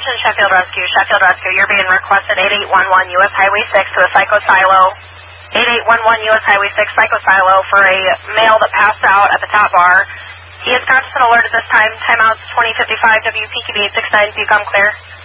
Attention Sheffield Rescue. Sheffield Rescue, you're being requested 8811 U.S. Highway 6 to the Psycho Silo. 8811 U.S. Highway 6 Psycho Silo for a male that passed out at the top bar. He is conscious and alert at this time. Timeout's 2055 WPQB 869. Do you come clear?